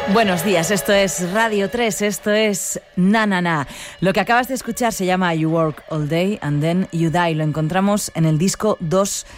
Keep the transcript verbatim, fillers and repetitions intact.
Buenos días, esto es Radio tres, esto es Na Na Na. Lo que acabas de escuchar se llama You Work All Day and Then You Die. Lo encontramos en el disco dos